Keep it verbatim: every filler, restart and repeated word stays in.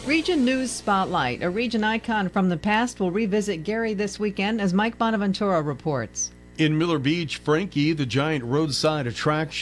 Region News Spotlight. A region icon from the past will revisit Gary this weekend as Mike Bonaventura reports. In Miller Beach, Frankie, the giant roadside attraction